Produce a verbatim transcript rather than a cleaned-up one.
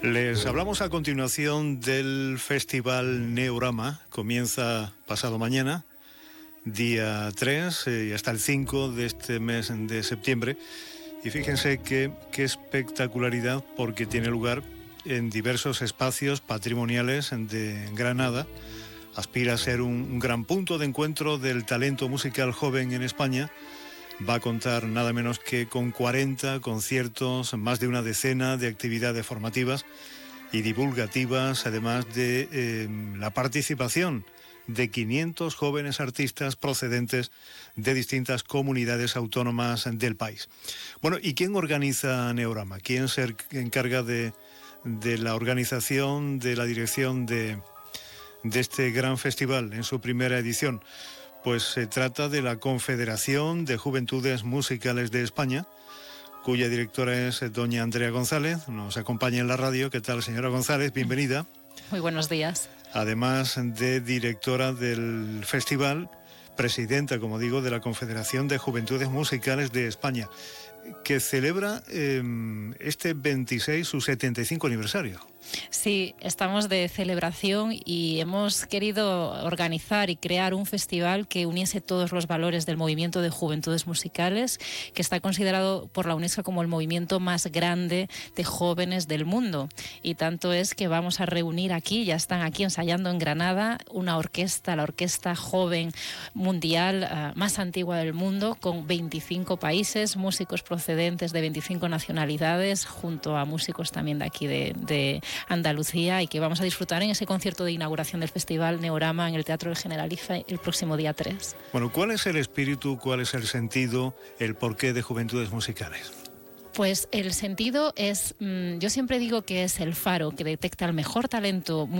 Les hablamos a continuación del Festival Neorama. Comienza pasado mañana, día tres, eh, y hasta el cinco de este mes de septiembre. Y fíjense qué, qué espectacularidad, porque tiene lugar en diversos espacios patrimoniales de Granada. Aspira a ser un, un gran punto de encuentro del talento musical joven en España. Va a contar nada menos que con cuarenta conciertos, más de una decena de actividades formativas y divulgativas, además de eh, la participación de quinientos jóvenes artistas procedentes de distintas comunidades autónomas del país. Bueno, ¿y quién organiza Neorama? ¿Quién se encarga de, de la organización, de la dirección de, de este gran festival en su primera edición? Pues se trata de la Confederación de Juventudes Musicales de España, cuya directora es doña Andrea González. Nos acompaña en la radio. ¿Qué tal, señora González? Bienvenida. Muy buenos días. Además de directora del festival, presidenta, como digo, de la Confederación de Juventudes Musicales de España, que celebra eh, este veintiséis su setenta y cinco aniversario. Sí, estamos de celebración y hemos querido organizar y crear un festival que uniese todos los valores del movimiento de juventudes musicales, que está considerado por la UNESCO como el movimiento más grande de jóvenes del mundo. Y tanto es que vamos a reunir aquí, ya están aquí ensayando en Granada, una orquesta, la orquesta joven mundial uh, más antigua del mundo, con veinticinco países, músicos procedentes de veinticinco nacionalidades, junto a músicos también de aquí de, de Andalucía, y que vamos a disfrutar en ese concierto de inauguración del Festival Neorama en el Teatro del Generalife el próximo día tres. Bueno, ¿cuál es el espíritu, cuál es el sentido, el porqué de Juventudes Musicales? Pues el sentido es, mmm, yo siempre digo que es el faro que detecta el mejor talento